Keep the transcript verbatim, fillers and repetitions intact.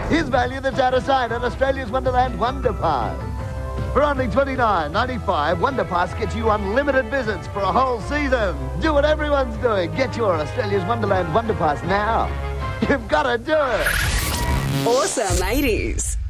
Here's value that's out of sight on Australia's Wonderland Wonder Pass. For only twenty-nine ninety-five, Wonder Pass gets you unlimited visits for a whole season. Do what everyone's doing. Get your Australia's Wonderland Wonder Pass now. You've got to do it. Awesome eighties.